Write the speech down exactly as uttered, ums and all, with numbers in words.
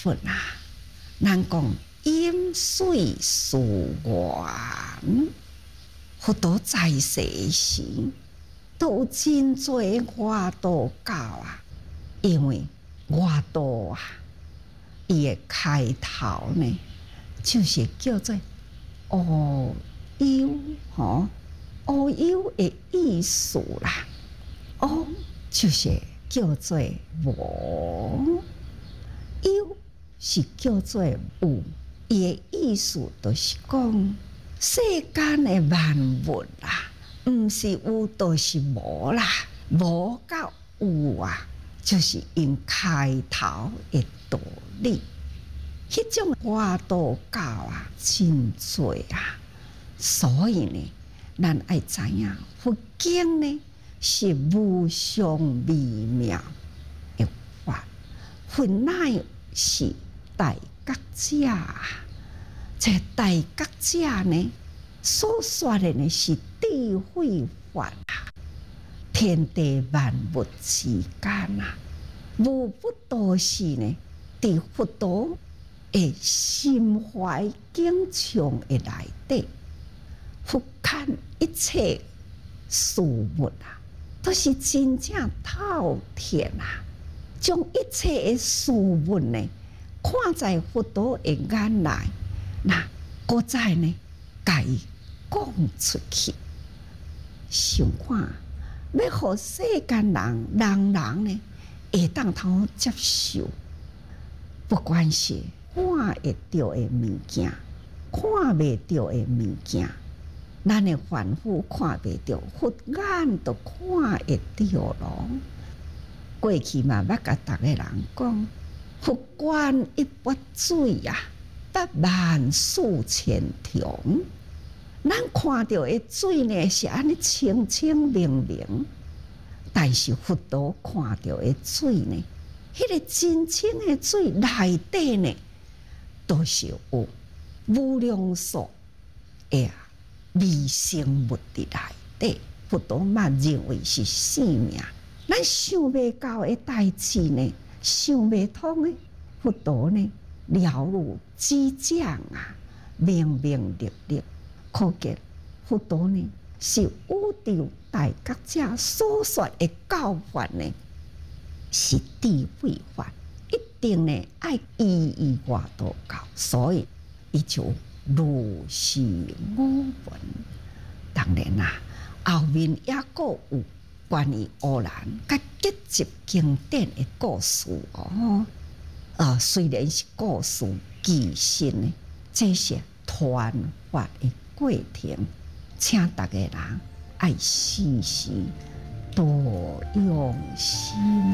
佛啊，咱讲饮水思源，佛陀在世时都有真侪外道教啊，因为外道啊，伊的开头呢，就是叫做阿幽吼，阿幽的意思啦，阿就是叫做无，幽是叫做有，伊的意思就是讲世间的万物啦，毋是有就是无啦，无甲有啊，就是因开头的道理。迄种外道教啊，真多啊，所以呢，咱爱知影佛经呢是无上微妙的法，佛乃是大觉者啊！这大觉者呢，所说的呢是智慧法啊，天地万物之间啊，无不都是呢，伫佛陀的心怀敬重的内底，俯瞰一切事物啊，都是真正透天啊！将一切的事物呢，看在佛陀的眼内，那搁再呢，甲伊讲出去，想看要互世间人人人呢，会当通接受，不管是看会到的物件，看袂到的物件，咱的凡夫看袂到，佛眼都看会到咯。过去嘛，捌甲逐个人讲，佛观一钵水啊，百万四千重。咱看到的水呢，是安尼清清明明，但是佛陀看到的水呢，迄、那个真清的水内底呢，都是有无量数的微生物伫内底。佛陀嘛认为是生命，咱想袂到的代志呢，想袂通的，佛陀呢了如指掌啊，明明历历，可见佛陀呢是宇宙大觉者所说的教法呢，是智慧法，一定呢爱依依外道教，所以伊就如是我闻。当然啦、啊，后面也佫有关于乌兰甲结集经典的故事哦。呃，虽然是故事，其实呢，这是传法的过程，请大家人爱时时多用心。